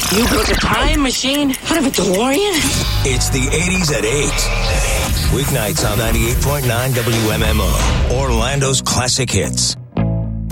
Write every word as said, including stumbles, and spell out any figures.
You built a time machine out of a DeLorean? It's the eighties at eight. Weeknights on ninety-eight point nine W M M O, Orlando's classic hits.